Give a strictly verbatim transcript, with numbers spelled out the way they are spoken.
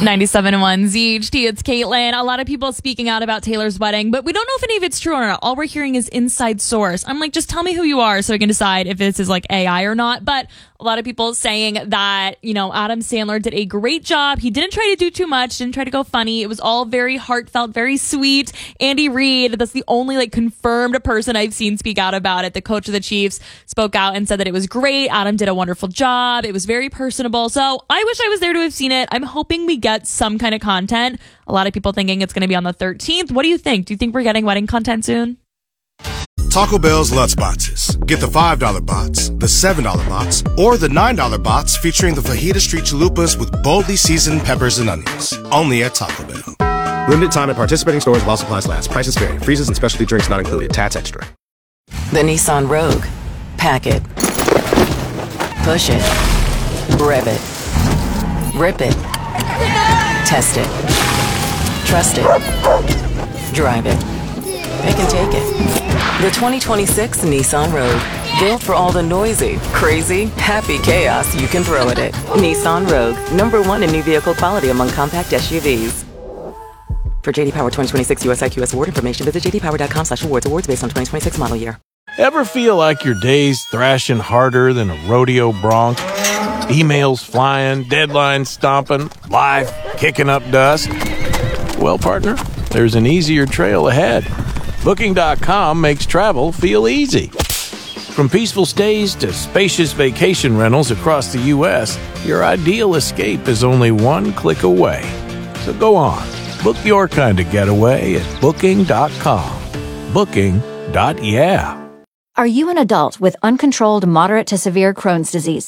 ninety-seven point one Z H T, it's Caitlin. A lot of people speaking out about Taylor's wedding, but we don't know if any of it's true or not. All we're hearing is inside source. I'm like, just tell me who you are so I can decide if this is like A I or not. But a lot of people saying that, you know, Adam Sandler did a great job. He didn't try to do too much, didn't try to go funny. It was all very heartfelt, very sweet. Andy Reid, that's the only like confirmed person I've seen speak out about it. The coach of the Chiefs spoke out and said that it was great. Adam did a wonderful job. It was very personable. So I wish I was there to have seen it. I'm hoping we get some kind of content. A lot of people thinking it's going to be on the thirteenth. What do you think? Do you think we're getting wedding content soon? Taco Bell's Lutz Boxes. Get the five dollar box, the seven dollar box, or the nine dollar box featuring the Fajita Street Chalupas with boldly seasoned peppers and onions. Only at Taco Bell. Limited time at participating stores while supplies last. Prices vary. Freezes and specialty drinks not included. Tats Extra. The Nissan Rogue. Pack it. Push it. Rev it. Rip it. Test it. Trust it. Drive it. Pick and take it. The twenty twenty-six Nissan Rogue. Built for all the noisy, crazy, happy chaos you can throw at it. Nissan Rogue. Number one in new vehicle quality among compact S U Vs. For J D Power twenty twenty-six U S I Q S award information, visit j d power dot com slash awards. Awards based on twenty twenty-six model year. Ever feel like your day's thrashing harder than a rodeo bronc? Emails flying, deadlines stomping, life kicking up dust? Well, partner, there's an easier trail ahead. Booking dot com makes travel feel easy. From peaceful stays to spacious vacation rentals across the U S, your ideal escape is only one click away. So go on, book your kind of getaway at Booking dot com. Booking. Yeah. Are you an adult with uncontrolled moderate to severe Crohn's disease?